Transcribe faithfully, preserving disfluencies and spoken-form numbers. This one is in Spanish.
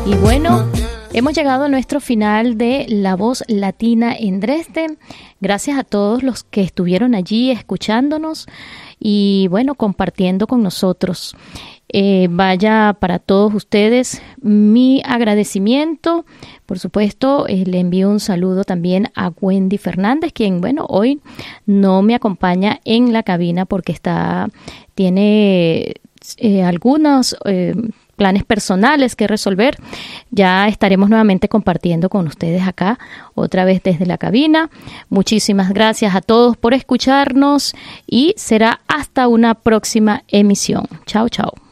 Y bueno, hemos llegado a nuestro final de La Voz Latina en Dresde. Gracias a todos los que estuvieron allí escuchándonos y bueno, compartiendo con nosotros. Eh, vaya para todos ustedes mi agradecimiento. Por supuesto, eh, le envío un saludo también a Wendy Fernández, quien, bueno, hoy no me acompaña en la cabina porque está, tiene eh, algunos eh, planes personales que resolver. Ya estaremos nuevamente compartiendo con ustedes acá, otra vez desde la cabina. Muchísimas gracias a todos por escucharnos y será hasta una próxima emisión. Chao, chao.